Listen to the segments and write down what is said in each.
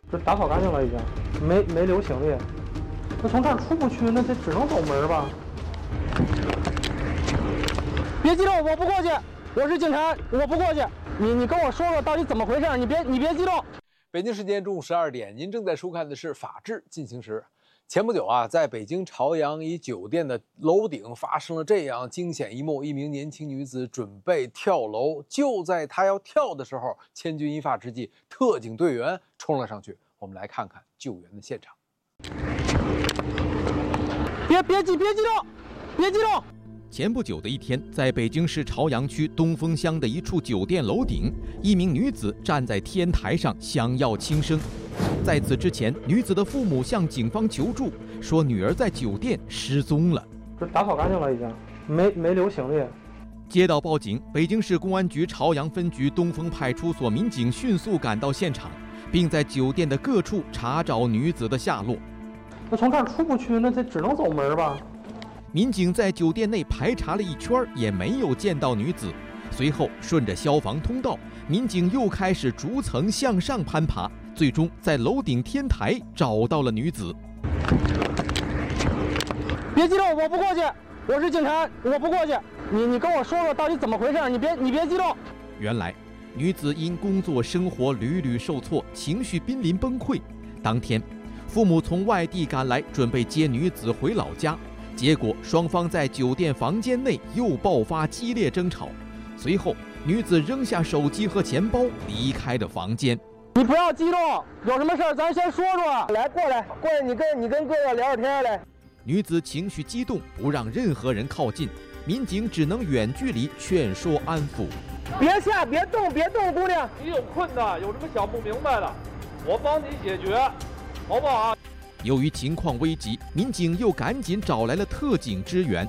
这打扫干净了已经，没留行李。那从这儿出不去，那这只能走门吧？别激动，我不过去，我是警察，我不过去。你跟我说说到底怎么回事？你别激动。 北京时间中午12点，您正在收看的是《法治进行时》。前不久啊，在北京朝阳一酒店的楼顶发生了这样惊险一幕：一名年轻女子准备跳楼，就在她要跳的时候，千钧一发之际，特警队员冲了上去。我们来看看救援的现场。 别激动！ 前不久的一天，在北京市朝阳区东风乡的一处酒店楼顶，一名女子站在天台上想要轻生。在此之前，女子的父母向警方求助，说女儿在酒店失踪了。 这打扫干净了已经，没留行李。 接到报警，北京市公安局朝阳分局东风派出所民警迅速赶到现场，并在酒店的各处查找女子的下落。 那从这儿出不去，那这只能走门吧？ 民警在酒店内排查了一圈，也没有见到女子。随后顺着消防通道，民警又开始逐层向上攀爬，最终在楼顶天台找到了女子。 别激动，我不过去，我是警察，我不过去。你跟我说说到底怎么回事？你别激动。 原来，女子因工作生活屡屡受挫，情绪濒临崩溃。当天，父母从外地赶来，准备接女子回老家。结果，双方在酒店房间内又爆发激烈争吵。随后，女子扔下手机和钱包，离开了房间。 你不要激动，有什么事儿咱先说说。来，过来，你跟哥哥聊会儿天来。 女子情绪激动，不让任何人靠近，民警只能远距离劝说安抚。 别下，别动，姑娘。 你有困难，有什么想不明白的，我帮你解决，好不好啊？ 由于情况危急，民警又赶紧找来了特警支援。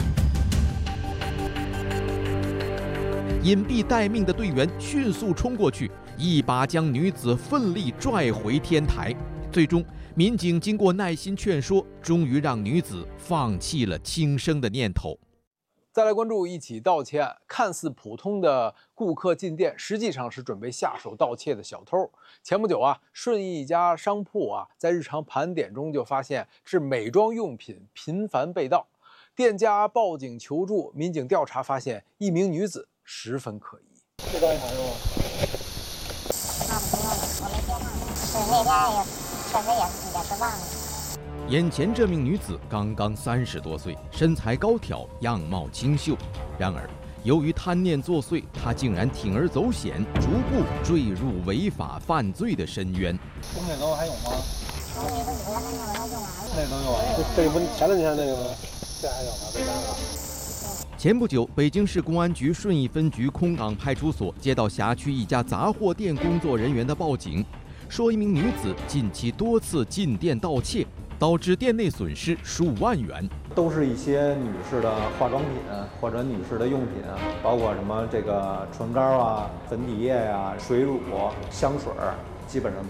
隐蔽待命的队员迅速冲过去，一把将女子奋力拽回天台。最终，民警经过耐心劝说，终于让女子放弃了轻生的念头。 再来关注一起盗窃案，看似普通的顾客进店，实际上是准备下手盗窃的小偷。前不久啊，顺义一家商铺啊，在日常盘点中就发现是美妆用品频繁被盗，店家报警求助，民警调查发现一名女子十分可疑。 这盗一盘是吗？ 那不用了，我没接上。是那天也确实也是忘了。 眼前这名女子刚刚30多岁，身材高挑，样貌清秀。然而，由于贪念作祟，她竟然铤而走险，逐步坠入违法犯罪的深渊。 东北楼还有吗？ 我那个五月份那个都用完了。 那都有啊。这不前两天那个吗？这还有呢，这家伙。 前不久，北京市公安局顺义分局空港派出所接到辖区一家杂货店工作人员的报警，说一名女子近期多次进店盗窃，导致店内损失数万元。 都是一些女士的化妆品或者女士的用品，包括什么这个唇膏啊、粉底液呀、水乳、香水，基本上